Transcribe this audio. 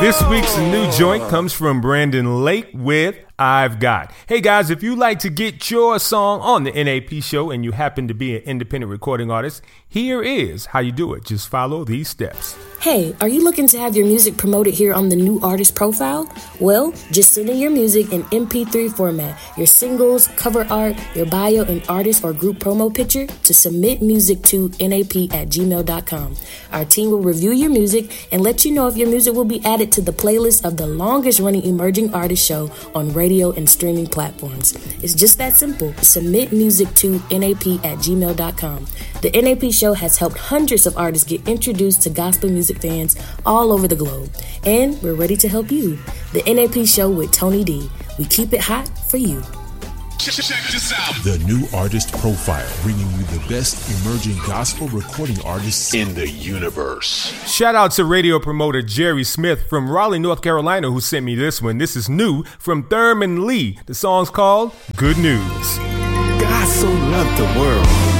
This week's new joint comes from Brandon Lake with I've Got. Hey guys, if you'd like to get your song on the NAP show and you happen to be an independent recording artist, here is how you do it. Just follow these steps. Hey, are you looking to have your music promoted here on the New Artist Profile? Well, just send in your music in MP3 format, your singles, cover art, your bio, and artist or group promo picture to submitmusic to nap@gmail.com. Our team will review your music and let you know if your music will be added to the playlist of the longest running emerging artist show on radio and streaming platforms. It's just that simple. Submit music to nap@gmail.com. The NAP show has helped hundreds of artists get introduced to gospel music fans all over the globe. And we're ready to help you. The NAP show with Tony D. We keep it hot for you. Check this out. The New Artist Profile, bringing you the best emerging gospel recording artists In the universe. Shout out to radio promoter Jerry Smith from Raleigh, North Carolina, who sent me this one. This is new from Thurman Lee. The song's called Good News. God so loved the world